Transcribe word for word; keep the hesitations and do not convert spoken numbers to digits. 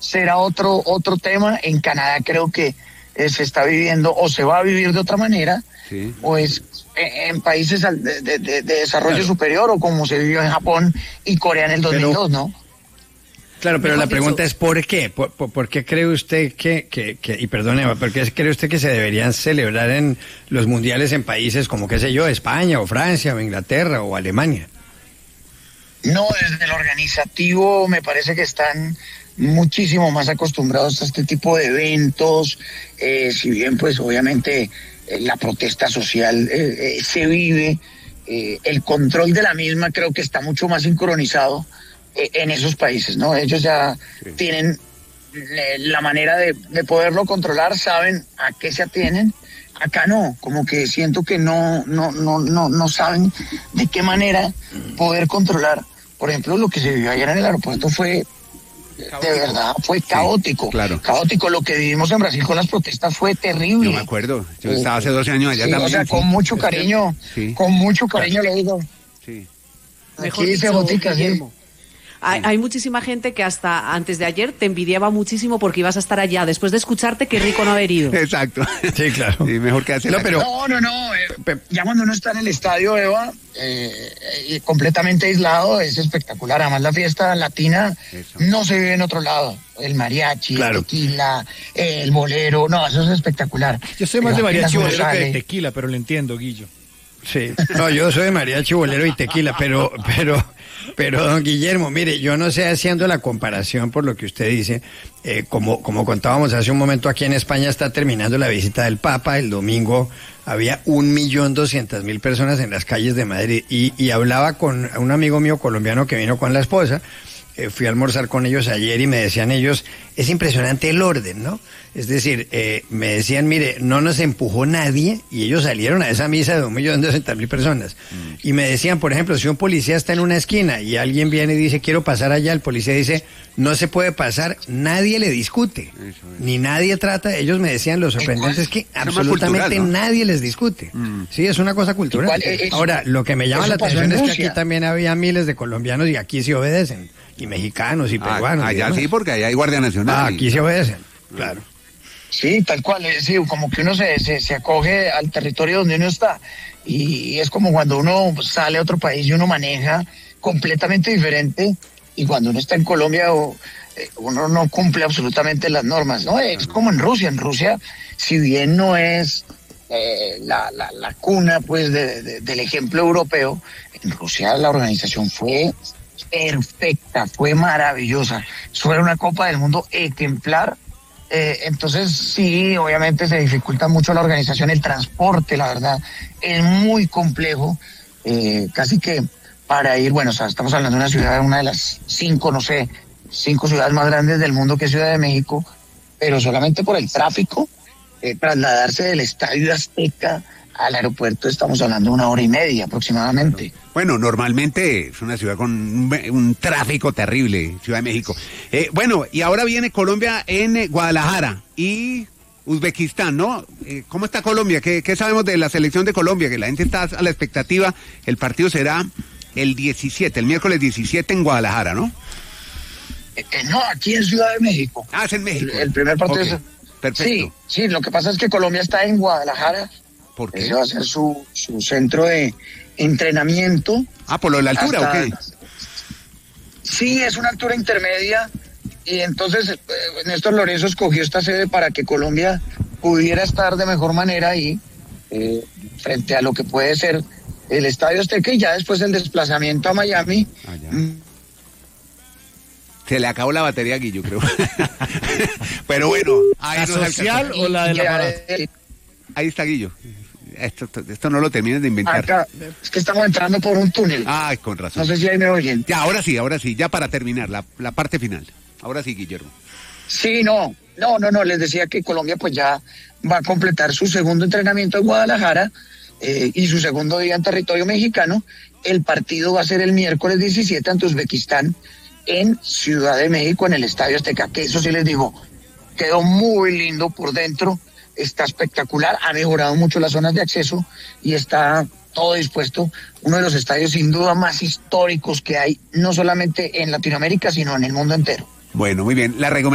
será otro, otro tema. En Canadá creo que eh, se está viviendo o se va a vivir de otra manera, sí. Pues en, en países de, de, de desarrollo claro. superior, o como se vivió en Japón y Corea en el dos mil dos, pero, ¿no? Claro, pero la pregunta es ¿por qué? ¿Por, por, por qué cree usted que, que, que, y perdone, ¿por qué cree usted que se deberían celebrar en los mundiales en países como, qué sé yo, España o Francia o Inglaterra o Alemania? No, desde el organizativo me parece que están muchísimo más acostumbrados a este tipo de eventos, eh, si bien pues obviamente eh, la protesta social eh, eh, se vive, eh, el control de la misma creo que está mucho más sincronizado eh, en esos países, ¿no? Ellos ya sí. tienen eh, la manera de, de poderlo controlar, saben a qué se atienen. Acá no, como que siento que no, no, no, no, no saben de qué manera poder controlar. Por ejemplo, lo que se vivió ayer en el aeropuerto fue, caótico. De verdad, fue caótico. Sí, claro. Caótico. Lo que vivimos en Brasil con las protestas fue terrible. Yo me acuerdo. Yo eh, estaba hace doce años allá sí, también. O sea, con mucho cariño, sí. con mucho cariño le digo. Sí. Aquí dice Botica, Guillermo. Hay, hay muchísima gente que hasta antes de ayer te envidiaba muchísimo porque ibas a estar allá. Después de escucharte, qué rico no haber ido. Exacto. Sí, claro. Sí, mejor que hacerlo, pero... No, no, no. Eh, ya cuando uno está en el estadio, Eva, eh, eh, completamente aislado, es espectacular. Además, la fiesta latina eso. No se vive en otro lado. El mariachi, claro. el tequila, eh, el bolero. No, eso es espectacular. Yo soy más pero de mariachi bolero que de tequila, pero lo entiendo, Guillo. Sí, no, yo soy de mariachi, bolero y tequila, pero, pero, pero, don Guillermo, mire, yo no sé, haciendo la comparación por lo que usted dice, eh, como, como contábamos hace un momento, aquí en España está terminando la visita del Papa. El domingo había un millón doscientas mil personas en las calles de Madrid, y, y hablaba con un amigo mío colombiano que vino con la esposa. Eh, fui a almorzar con ellos ayer y me decían ellos, es impresionante el orden, ¿no? Es decir, eh, me decían, mire, no nos empujó nadie, y ellos salieron a esa misa de un millón doscientas mil personas. Mm. Y me decían, por ejemplo, si un policía está en una esquina y alguien viene y dice, quiero pasar allá, el policía dice, no se puede pasar, nadie le discute, ni nadie trata. Ellos me decían, lo sorprendente es que absolutamente cultural, ¿no? nadie les discute. Mm. Sí, es una cosa cultural. Es, Ahora, lo que me llama la atención es que aquí también había miles de colombianos y aquí se obedecen. Y mexicanos y peruanos. Ah, allá sí, porque allá hay Guardia Nacional. Ah, aquí se obedecen, claro. Sí, tal cual, es decir, como que uno se, se, se acoge al territorio donde uno está. Y es como cuando uno sale a otro país y uno maneja completamente diferente. Y cuando uno está en Colombia, uno no cumple absolutamente las normas, ¿no? Es como en Rusia. En Rusia, si bien no es eh, la, la, la cuna, pues, de, de, del ejemplo europeo, en Rusia la organización fue perfecta, fue maravillosa. Fue una Copa del Mundo ejemplar. Eh, entonces sí, obviamente se dificulta mucho la organización, el transporte, la verdad, es muy complejo. Eh, casi que para ir, bueno, o sea, estamos hablando de una ciudad, una de las cinco, no sé, cinco ciudades más grandes del mundo, que es Ciudad de México, pero solamente por el tráfico, eh, trasladarse del Estadio Azteca al aeropuerto estamos hablando de una hora y media aproximadamente. Bueno, normalmente es una ciudad con un, un tráfico terrible, Ciudad de México. Eh, bueno, y ahora viene Colombia en eh, Guadalajara y Uzbekistán, ¿no? Eh, ¿Cómo está Colombia? ¿Qué, ¿Qué sabemos de la selección de Colombia? Que la gente está a la expectativa. El partido será el diecisiete, el miércoles diecisiete en Guadalajara, ¿no? Eh, eh, no, aquí en Ciudad de México. Ah, es en México. El, el primer partido okay. es... Perfecto. Sí, sí, lo que pasa es que Colombia está en Guadalajara. ¿Por qué? Ese va a ser su, su centro de entrenamiento. Ah, ¿por lo de la altura hasta... o qué? Sí, es una altura intermedia, y entonces eh, Néstor Lorenzo escogió esta sede para que Colombia pudiera estar de mejor manera ahí, eh, frente a lo que puede ser el Estadio Azteca, y ya después el desplazamiento a Miami. Ah, mm. Se le acabó la batería aquí, yo creo. Pero bueno, ahí ¿la social o la de la parada? Ahí está Guillo. Esto, esto, esto no lo termines de inventar. Acá, es que estamos entrando por un túnel. Ay, con razón. No sé si ahí me oyen. Ya, ahora sí, ahora sí, ya para terminar, la, la parte final. Ahora sí, Guillermo. Sí, no, no, no, no, les decía que Colombia pues ya va a completar su segundo entrenamiento en Guadalajara eh, y su segundo día en territorio mexicano. El partido va a ser el miércoles diecisiete ante Uzbekistán en Ciudad de México, en el Estadio Azteca, que eso sí les digo, quedó muy lindo por dentro. Está espectacular, ha mejorado mucho las zonas de acceso y está todo dispuesto. Uno de los estadios sin duda más históricos que hay, no solamente en Latinoamérica, sino en el mundo entero. Bueno, muy bien. La